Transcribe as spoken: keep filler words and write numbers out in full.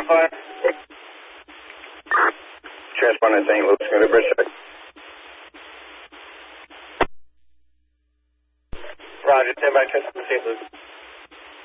identify. Transponder Saint Louis, go to bridge check. Roger, stand by, transponder Saint Louis.